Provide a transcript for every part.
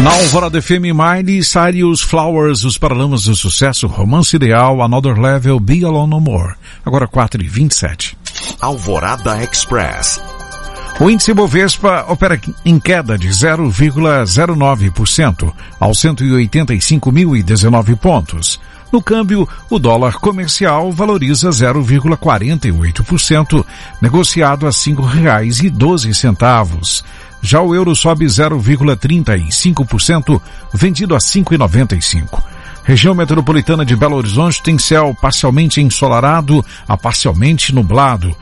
Na Alvorada FM, Miley Cyrus, Flowers, os Paralamas do Sucesso, Romance Ideal, Another Level, Be Alone No More. Agora 4h27. Alvorada Express. O índice Bovespa opera em queda de 0,09% aos 185.019 pontos. No câmbio, o dólar comercial valoriza 0,48%, negociado a R$ 5,12. Já o euro sobe 0,35%, vendido a R$ 5,95. Região metropolitana de Belo Horizonte tem céu parcialmente ensolarado a parcialmente nublado.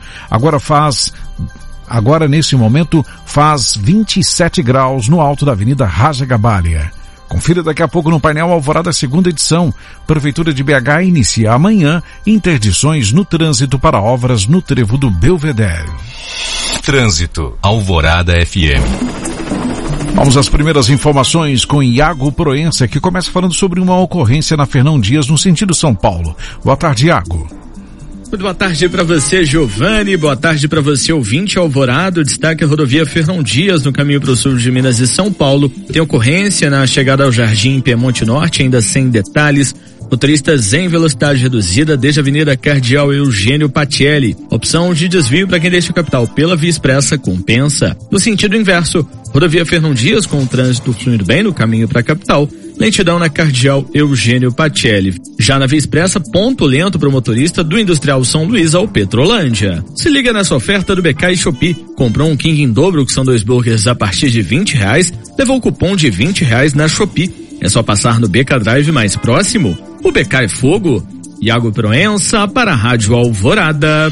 Agora, nesse momento, faz 27 graus no alto da Avenida Raja Gabalha. Confira daqui a pouco no painel Alvorada segunda edição. Prefeitura de BH inicia amanhã interdições no trânsito para obras no trevo do Belvedere. Trânsito, Alvorada FM. Vamos às primeiras informações com Iago Proença, que começa falando sobre uma ocorrência na Fernão Dias, no sentido São Paulo. Boa tarde, Iago. Muito boa tarde para você, Giovanni. Boa tarde para você, ouvinte Alvorado. Destaque a rodovia Fernão Dias, no caminho para o sul de Minas e São Paulo. Tem ocorrência na chegada ao Jardim Piemonte Norte, ainda sem detalhes. Motoristas em velocidade reduzida desde a Avenida Cardeal Eugênio Patielli. Opção de desvio para quem deixa a capital pela via expressa compensa. No sentido inverso, rodovia Fernão Dias com o trânsito fluindo bem no caminho para a capital. Lentidão na Cardeal Eugênio Patielli. Já na via expressa, ponto lento para o motorista do Industrial São Luís ao Petrolândia. Se liga nessa oferta do BK e Shopee. Comprou um King em dobro, que são 2 burgers a partir de R$20, levou o cupom de R$20 na Shopee. É só passar no BK Drive mais próximo. O BK é fogo. Iago Proença para a Rádio Alvorada.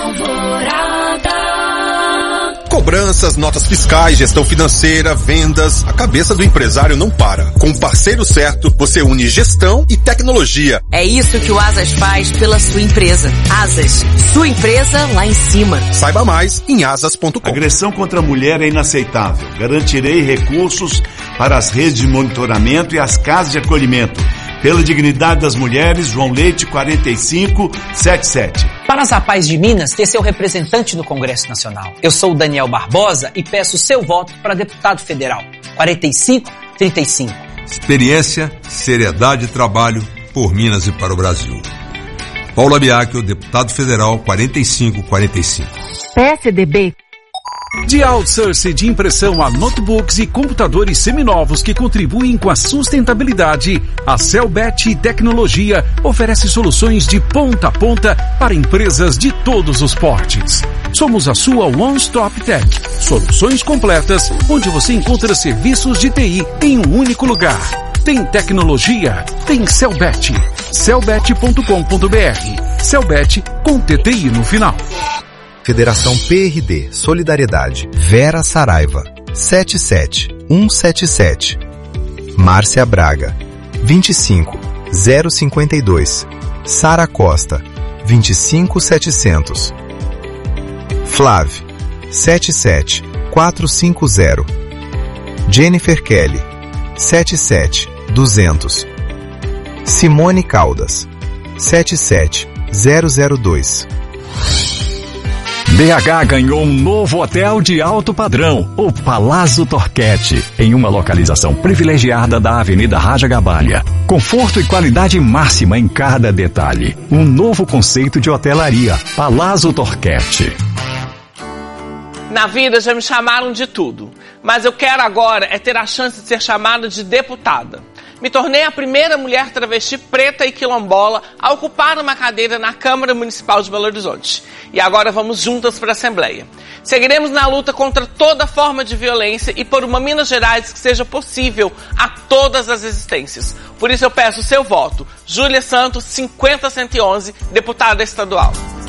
Cobranças, notas fiscais, gestão financeira, vendas. A cabeça do empresário não para. Com o parceiro certo, você une gestão e tecnologia. É isso que o Asas faz pela sua empresa. Asas, sua empresa lá em cima. Saiba mais em asas.com. Agressão contra a mulher é inaceitável. Garantirei recursos para as redes de monitoramento e as casas de acolhimento. Pela dignidade das mulheres, João Leite, 4577. Para as Rapazes de Minas ter seu representante no Congresso Nacional. Eu sou o Daniel Barbosa e peço seu voto para deputado federal. 4535. Experiência, seriedade e trabalho por Minas e para o Brasil. Paulo Abiacchio, deputado federal, 4545. PSDB. De outsourcing de impressão a notebooks e computadores seminovos que contribuem com a sustentabilidade, a Celbet Tecnologia oferece soluções de ponta a ponta para empresas de todos os portes. Somos a sua One Stop Tech. Soluções completas, onde você encontra serviços de TI em um único lugar. Tem tecnologia? Tem Celbet. Celbet.com.br. Celbet com TTI no final. Federação PRD Solidariedade, Vera Saraiva, 77177. Márcia Braga, 25052. Sara Costa, 25700. Flávio, 77450. Jennifer Kelly, 77200. Simone Caldas, 77002. BH ganhou um novo hotel de alto padrão, o Palazzo Torquete, em uma localização privilegiada da Avenida Raja Gabalha. Conforto e qualidade máxima em cada detalhe. Um novo conceito de hotelaria, Palazzo Torquete. Na vida já me chamaram de tudo, mas eu quero agora é ter a chance de ser chamada de deputada. Me tornei a primeira mulher travesti preta e quilombola a ocupar uma cadeira na Câmara Municipal de Belo Horizonte. E agora vamos juntas para a Assembleia. Seguiremos na luta contra toda forma de violência e por uma Minas Gerais que seja possível a todas as existências. Por isso eu peço o seu voto. Júlia Santos, 50111, deputada estadual.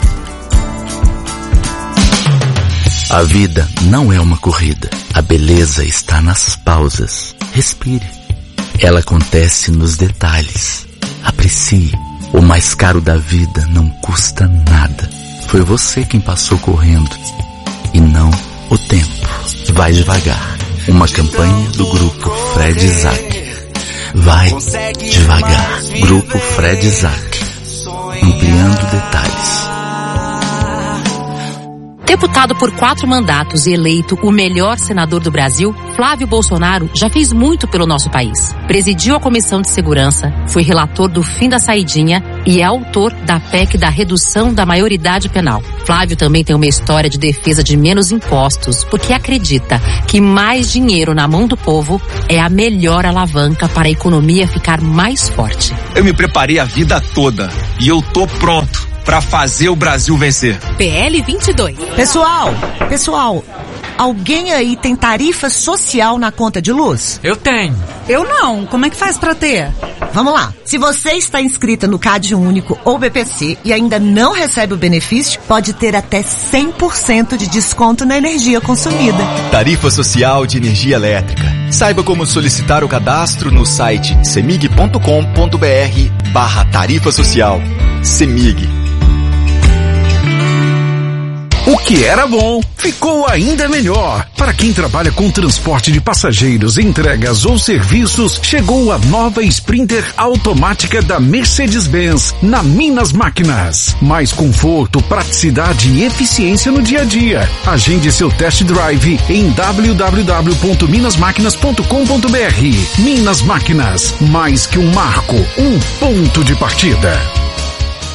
A vida não é uma corrida. A beleza está nas pausas. Respire. Ela acontece nos detalhes. Aprecie. O mais caro da vida não custa nada. Foi você quem passou correndo e não o tempo. Vai devagar. Uma campanha do Grupo Fred Isaac. Vai devagar. Grupo Fred Isaac. Ampliando detalhes. Deputado por 4 mandatos e eleito o melhor senador do Brasil, Flávio Bolsonaro já fez muito pelo nosso país. Presidiu a Comissão de Segurança, foi relator do fim da saidinha e é autor da PEC da redução da maioridade penal. Flávio também tem uma história de defesa de menos impostos, porque acredita que mais dinheiro na mão do povo é a melhor alavanca para a economia ficar mais forte. Eu me preparei a vida toda e eu tô pronto para fazer o Brasil vencer. PL 22. Pessoal, alguém aí tem tarifa social na conta de luz? Eu tenho. Eu não. Como é que faz pra ter? Vamos lá. Se você está inscrita no CAD Único ou BPC e ainda não recebe o benefício, pode ter até 100% de desconto na energia consumida. Tarifa Social de Energia Elétrica. Saiba como solicitar o cadastro no site cemig.com.br/tarifa social. Cemig. O que era bom ficou ainda melhor. Para quem trabalha com transporte de passageiros, entregas ou serviços, chegou a nova Sprinter automática da Mercedes-Benz na Minas Máquinas. Mais conforto, praticidade e eficiência no dia a dia. Agende seu test drive em www.minasmaquinas.com.br. Minas Máquinas, mais que um marco, um ponto de partida.